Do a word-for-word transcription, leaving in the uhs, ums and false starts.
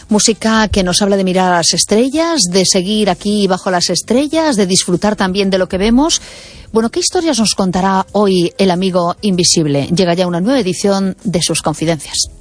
Música que nos habla de mirar a las estrellas, de seguir aquí bajo las estrellas, de disfrutar también de lo que vemos. Bueno, ¿qué historias nos contará hoy el amigo invisible? Llega ya una nueva edición de Sus Confidencias.